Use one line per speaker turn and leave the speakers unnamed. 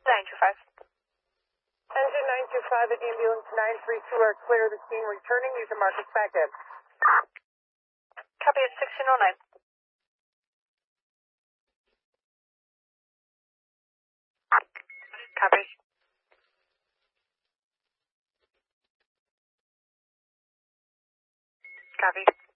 925.
Engine 925 and ambulance 932 are clear of the scene returning. Use the mark expected.
Copy at 1609. Copy. Copy.